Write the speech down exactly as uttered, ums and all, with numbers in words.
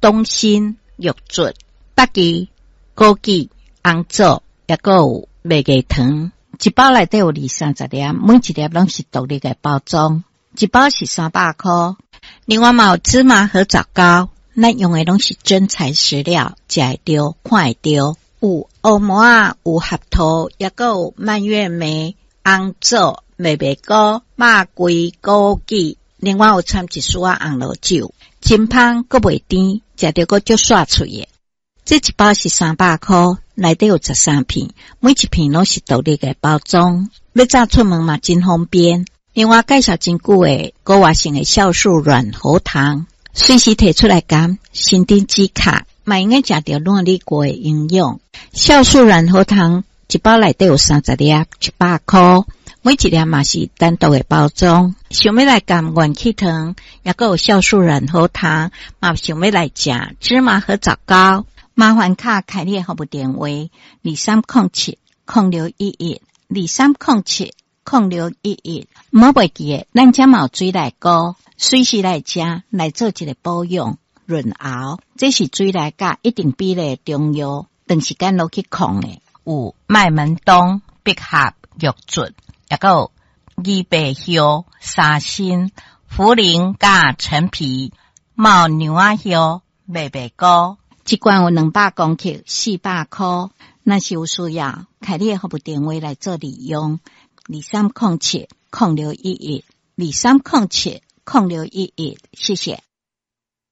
冬参、玉竹、八枝、枸杞、红枣，也个有麦芽糖。一包内底有二三十粒，每一粒拢是独立的包装，一包是三百块。另外嘛有芝麻和枣糕，咱用的拢是真材实料，食会到，看会到。有黑毛仔，有合桃，也个有蔓越莓、红枣、麦芽糕、肉桂、枸杞，另外有掺一丝仔红萝酒，真香，阁袂甜，食着阁足爽脆的。这一包是三百块，内底有十三片，每一片拢是独立的包装，要早出门嘛真方便。另外介绍真久的高活性的酵素软喉糖，随时摕出来含，身体止卡，嘛用个食到努力过的营养。酵素软喉糖一包内底有三十粒，一百块，每一粒嘛是单独的包装。想要来含元气糖，也个有酵素软喉糖，嘛想要来食芝麻和枣糕。麻烦卡凯列服务电话二三零七零六一一二三零七零六一一，唔好袂记诶，咱遮嘛有水内膏，随时来食来做一个保养润喉。这是水内甲一定比例中药，长时间落去控诶，有麦门冬、百合、玉竹，也个有枇杷叶、沙参、茯苓甲陈皮、猫牛仔叶、麦芽膏。一罐有两百公克，四百块。若是有需要，开你的服务电话来做利用。二三零七零六一一二三零七零六一一，谢谢。